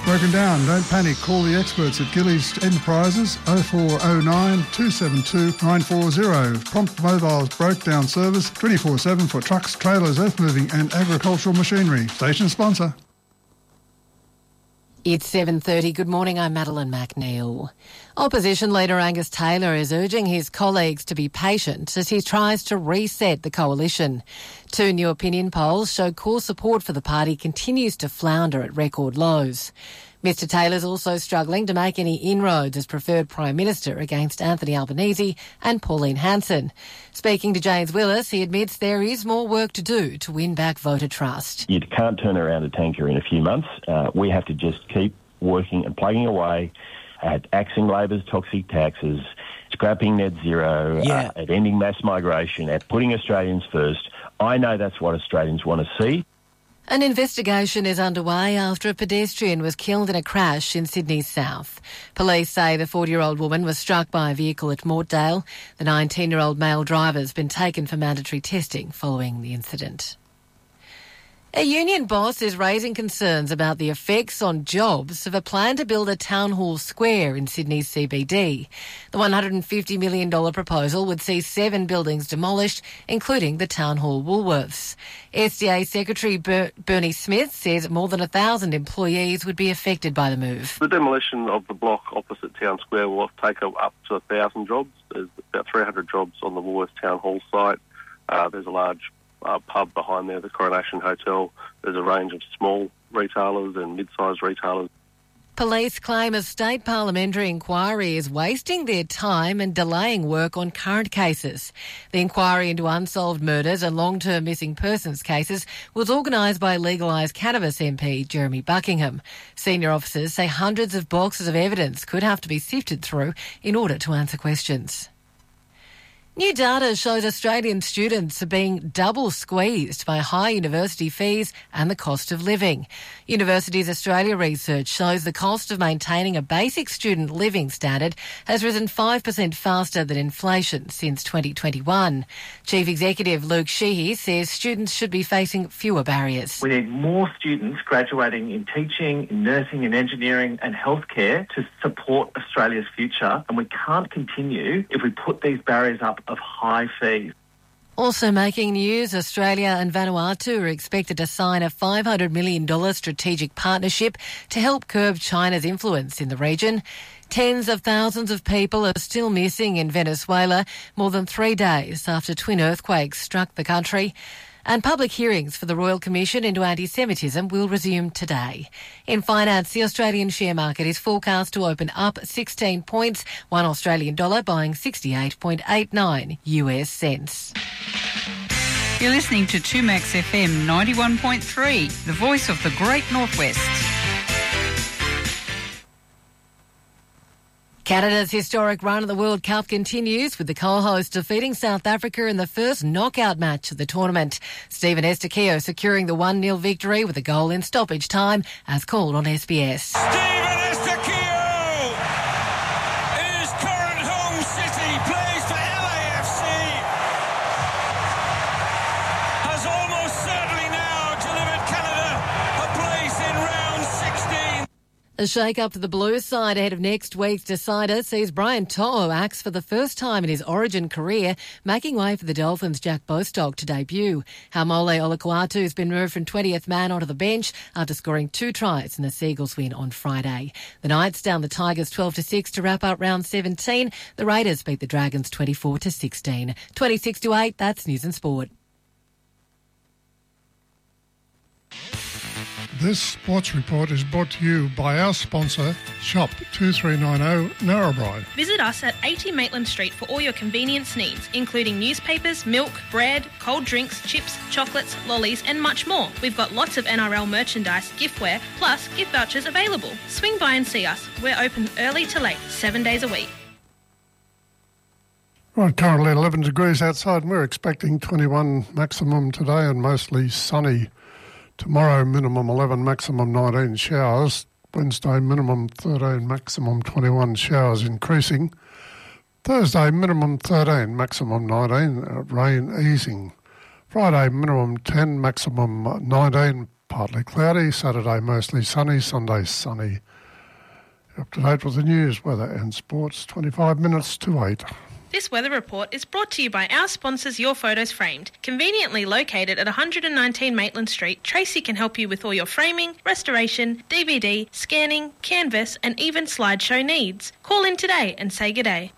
Broken down, don't panic. Call the experts at Gillies Enterprises 0409 272 940. Prompt Mobile's broke down service 24/7 for trucks, trailers, earth moving and agricultural machinery. Station sponsor. It's 7:30. Good morning, I'm Madeline McNeil. Opposition leader Angus Taylor is urging his colleagues to be patient as he tries to reset the coalition. Two new opinion polls show core support for the party continues to flounder at record lows. Mr Taylor's also struggling to make any inroads as preferred Prime Minister against Anthony Albanese and Pauline Hanson. Speaking to James Willis, he admits there is more work to do to win back voter trust. You can't turn around a tanker in a few months. We have to just keep working and plugging away at axing Labor's toxic taxes, scrapping net zero, at ending mass migration, at putting Australians first. I know that's what Australians want to see. An investigation is underway after a pedestrian was killed in a crash in Sydney's south. Police say the 40-year-old woman was struck by a vehicle at Mortdale. The 19-year-old male driver has been taken for mandatory testing following the incident. A union boss is raising concerns about the effects on jobs of a plan to build a town hall square in Sydney's CBD. The $150 million proposal would see 7 buildings demolished, including the Town Hall Woolworths. SDA Secretary Bernie Smith says more than 1,000 employees would be affected by the move. The demolition of the block opposite Town Square will take up to 1,000 jobs. There's about 300 jobs on the Woolworths Town Hall site. There's a large pub behind there, the Coronation Hotel. There's a range of small retailers and mid-sized retailers. Police claim a state parliamentary inquiry is wasting their time and delaying work on current cases. The inquiry into unsolved murders and long-term missing persons cases was organised by Legalise Cannabis MP Jeremy Buckingham. Senior officers say hundreds of boxes of evidence could have to be sifted through in order to answer questions. New data shows Australian students are being double squeezed by high university fees and the cost of living. Universities Australia research shows the cost of maintaining a basic student living standard has risen 5% faster than inflation since 2021. Chief Executive Luke Sheehy says students should be facing fewer barriers. We need more students graduating in teaching, in nursing, in engineering and healthcare to support Australia's future, and we can't continue if we put these barriers up of high fees. Also making news, Australia and Vanuatu are expected to sign a $500 million strategic partnership to help curb China's influence in the region. Tens of thousands of people are still missing in Venezuela more than 3 days after twin earthquakes struck the country. And public hearings for the Royal Commission into Anti-Semitism will resume today. In finance, the Australian share market is forecast to open up 16 points, $1 Australian dollar buying 68.89 US cents. You're listening to 2Max FM 91.3, the voice of the Great Northwest. Canada's historic run at the World Cup continues with the co-host defeating South Africa in the first knockout match of the tournament. Stephen Estakio securing the 1-0 victory with a goal in stoppage time as called on SBS. Stephen Estakio is current home city, plays for LAFC, has almost certainly now delivered Canada a place in round 16. A shake-up to the Blues side ahead of next week's decider sees Brian To'o axe for the first time in his Origin career, making way for the Dolphins' Jack Bostock to debut. Haumole Olakau'atu has been moved from 20th man onto the bench after scoring 2 tries in the Seagulls win on Friday. The Knights down the Tigers 12-6 to wrap up round 17. The Raiders beat the Dragons 24-16. 26-8, that's News and Sport. This sports report is brought to you by our sponsor, Shop 2390 Narrabri. Visit us at 80 Maitland Street for all your convenience needs, including newspapers, milk, bread, cold drinks, chips, chocolates, lollies and much more. We've got lots of NRL merchandise, giftware, plus gift vouchers available. Swing by and see us. We're open early to late, 7 days a week. Right, currently 11 degrees outside and we're expecting 21 maximum today and mostly sunny. Tomorrow, minimum 11, maximum 19 showers. Wednesday, minimum 13, maximum 21 showers increasing. Thursday, minimum 13, maximum 19, rain easing. Friday, minimum 10, maximum 19, partly cloudy. Saturday mostly sunny. Sunday sunny. Up to date with the news, weather and sports. 25 minutes to 8. This weather report is brought to you by our sponsors Your Photos Framed. Conveniently located at 119 Maitland Street, Tracy can help you with all your framing, restoration, DVD, scanning, canvas and even slideshow needs. Call in today and say good day.